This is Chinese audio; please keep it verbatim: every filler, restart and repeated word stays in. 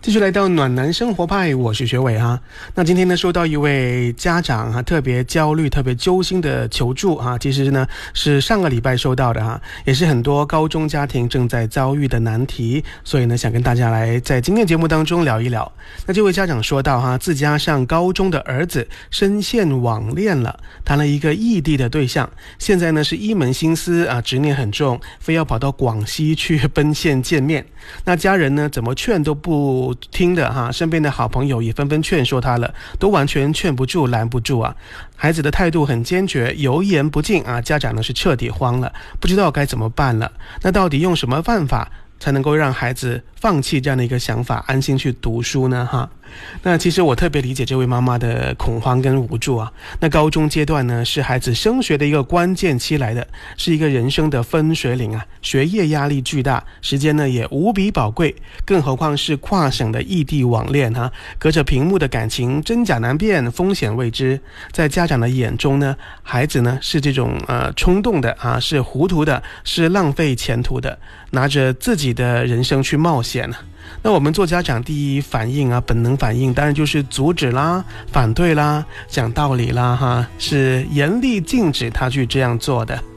继续来到暖男生活派，我是学伟哈。那今天呢，收到一位家长哈，特别焦虑、特别揪心的求助哈。其实呢，是上个礼拜收到的哈，也是很多高中家庭正在遭遇的难题，所以呢，想跟大家来在今天节目当中聊一聊。那这位家长说到哈，自家上高中的儿子深陷网恋了，谈了一个异地的对象，现在呢是一门心思啊，执念很重，非要跑到广西去奔现见面。那家人呢，怎么劝都不听的哈，身边的好朋友也纷纷劝说他了，都完全劝不住、拦不住啊。孩子的态度很坚决，油盐不进啊，家长呢是彻底慌了，不知道该怎么办了。那到底用什么办法才能够让孩子放弃这样的一个想法，安心去读书呢？哈，那其实我特别理解这位妈妈的恐慌跟无助啊。那高中阶段呢，是孩子升学的一个关键期来的，是一个人生的分水岭啊。学业压力巨大，时间呢也无比宝贵，更何况是跨省的异地网恋哈、啊，隔着屏幕的感情真假难辨，风险未知。在家长的眼中呢，孩子呢是这种呃冲动的啊，是糊涂的，是浪费前途的，拿着自己的人生去冒险啊。那我们做家长第一反应啊，本能反应当然就是阻止啦、反对啦、讲道理啦哈，是严厉禁止他去这样做的。